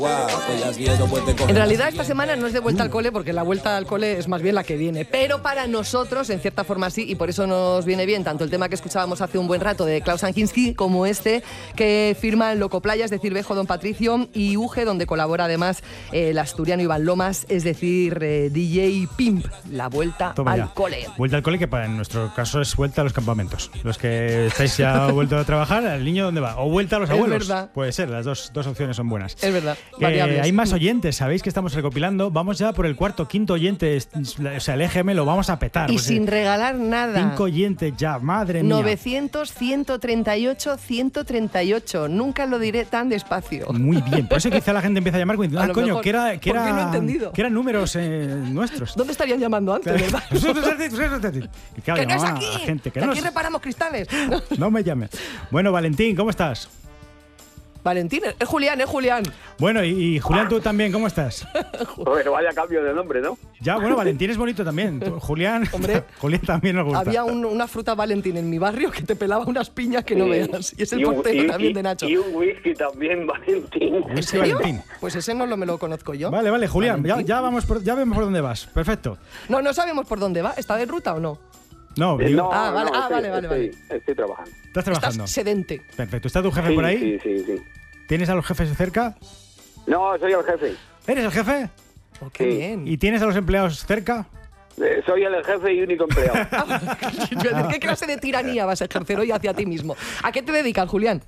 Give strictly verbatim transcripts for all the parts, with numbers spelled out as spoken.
En realidad esta semana no es de vuelta al cole, porque la vuelta al cole es más bien la que viene, pero para nosotros en cierta forma sí, y por eso nos viene bien tanto el tema que escuchábamos hace un buen rato de Klaus Ankinski como este que firman Locoplaya, es decir, Bejo Don Patricio, y Uge, donde colabora además el asturiano Iván Lomas, es decir, eh, D J Pimp, la vuelta Toma al ya. cole. Vuelta al cole, que para en nuestro caso es vuelta a los campamentos. Los que estáis ya vuelto a trabajar, ¿el niño dónde va? O vuelta a los Es abuelos. verdad. Puede ser, las dos, dos opciones son buenas. Es verdad, Que variables. hay más oyentes, sabéis que estamos recopilando. Vamos ya por el cuarto, quinto oyente. O sea, el E G M lo vamos a petar. Y pues, sin eh, regalar nada. Cinco oyentes ya, madre mía. novecientos, ciento treinta y ocho, ciento treinta y ocho. Nunca lo diré tan despacio. Muy bien. Por eso quizá la gente empieza a llamar como diciendo, A ah, lo coño, mejor. que era, que ¿Por qué era, no he entendido? que eran números eh, nuestros. ¿Dónde estarían llamando antes, verdad? Y claro, ¡Que no es llamaba aquí! a la gente, que ¡Que no, aquí es- reparamos cristales! no me llames. Bueno, Valentín, ¿cómo estás? Valentín, es Julián, es Julián. Bueno, y, y Julián, tú también, ¿cómo estás? Bueno, vaya cambio de nombre, ¿no? Ya, bueno, Valentín es bonito también. Tú, Julián, Hombre, Julián también nos gusta. Había un- una fruta Valentín en mi barrio que te pelaba unas piñas que no Sí. veas. Y es el Y un- portero y- también y- de Nacho. Y un whisky también, Valentín. ¿En Whisky serio? Valentín. Pues ese no lo me lo conozco yo. Vale, vale, Julián, ya, Valentín. ya, vamos por, ya vemos por dónde vas. Perfecto. No, no sabemos por dónde va. ¿Está de ruta o no? No, Eh, digo, no, Ah, vale, no, ah, estoy, vale, vale, estoy, vale. estoy trabajando. estás trabajando. Estás sedente. Perfecto. ¿Está tu jefe Sí, por ahí? sí, sí, sí. ¿Tienes a los jefes cerca? No, soy el jefe. ¿Eres el jefe? Oh, qué Sí. bien. ¿Y tienes a los empleados cerca? Eh, soy el jefe y único empleado. ¿Qué clase de tiranía vas a ejercer hoy hacia ti mismo? ¿A qué te dedicas, Julián?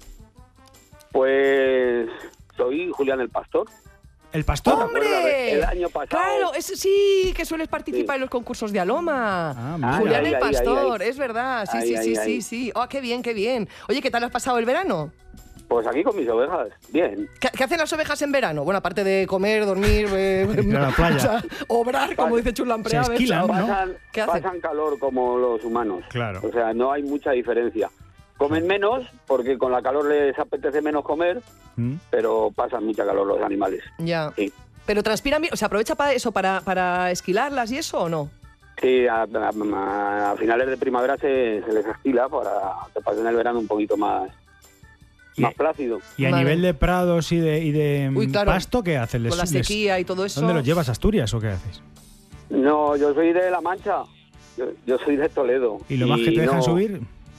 Pues soy Julián el Pastor. ¿El pastor? ¡Hombre! El año pasado. Claro, ese sí, que sueles participar Sí. en los concursos de Aloma. Ah, mira. Julián Ay, el ay, ay, Pastor, ay. es verdad. Sí, Ay, sí, ay, sí, ay. sí, sí. Oh, qué bien, qué bien. Oye, ¿qué tal has pasado el verano? Pues aquí con mis ovejas. Bien. ¿Qué, qué hacen las ovejas en verano? Bueno, aparte de comer, dormir, eh, Ir a la playa. o sea, obrar, como dice Chulamprea. Se esquilan, ¿no? Pasan, ¿Qué hacen? pasan calor como los humanos. Claro. O sea, no hay mucha diferencia. Comen menos porque con la calor les apetece menos comer, ¿Mm? pero pasan mucha calor los animales. Ya. Sí. Pero transpiran bien, o sea, ¿aprovecha para eso, para, para esquilarlas y eso o no? Sí, a, a- a finales de primavera se, se les esquila para que pasen el verano un poquito más, Y- más plácido. Y a Vale. nivel de prados y de, y de Uy, mm, claro. pasto, ¿qué haces? Con la Les- les- sequía y todo eso. ¿Dónde los llevas? ¿A Asturias o qué haces? No, yo soy de La Mancha. Yo, yo soy de Toledo. ¿Y lo más que te dejan no- subir?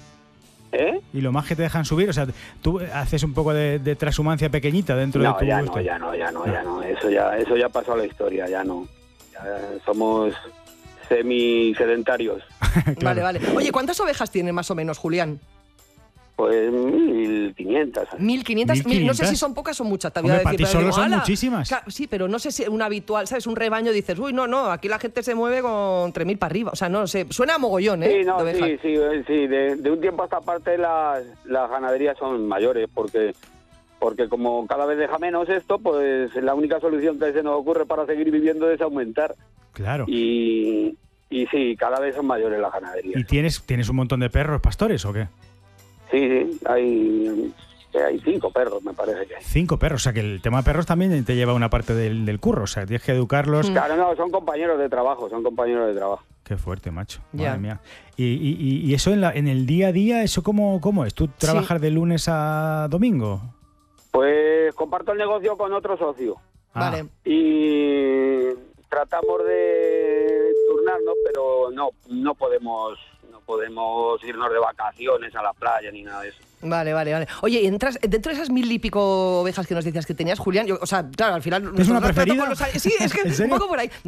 ¿Eh? ¿Y lo más que te dejan subir? O sea, tú haces un poco de, de transhumancia pequeñita dentro No, de tu ya gusto. no, ya no, ya no, ya no. Eso ya, eso ya pasó a la historia, ya no. Ya somos semi-sedentarios. Claro. Vale, vale. Oye, ¿cuántas ovejas tiene más o menos, Julián? Pues mil quinientas. mil quinientas. ¿mil quinientas? No sé si son pocas o muchas. Te voy Hombre, a para decir, ti pero solo digo, son "Ala". muchísimas. Ca- Sí, pero no sé si un habitual, ¿sabes? Un rebaño dices, uy, no, no, aquí la gente se mueve con tres mil para arriba. O sea, no lo sé. Suena a mogollón, ¿eh? Sí, no, de ovejas. sí, sí, eh, sí. De, de un tiempo a esta parte las, las ganaderías son mayores porque porque como cada vez deja menos esto, pues la única solución que se nos ocurre para seguir viviendo es aumentar. Claro. Y, y sí, cada vez son mayores las ganaderías. ¿Y tienes, tienes un montón de perros pastores o qué? Sí, sí, hay, hay cinco perros, me parece que hay. Cinco perros. O sea, que el tema de perros también te lleva una parte del, del curro. O sea, tienes que educarlos. Mm. Claro, no, son compañeros de trabajo, son compañeros de trabajo. Qué fuerte, macho. Ya. Madre mía. Y, y- y- y eso en, la, en el día a día, ¿eso cómo, cómo es? ¿Tú trabajas de lunes a domingo? Pues comparto el negocio con otro socio Ah, Vale. y tratamos de turnarnos, pero no, no podemos, no podemos irnos de vacaciones a la playa ni nada de eso. Vale, vale, vale. Oye, y entras dentro de esas mil y pico ovejas que nos decías que tenías, Julián, yo, o sea, claro, al final... ¿Tienes una nuestro trato preferida? con los- Sí, es que ¿En un serio? poco por ahí.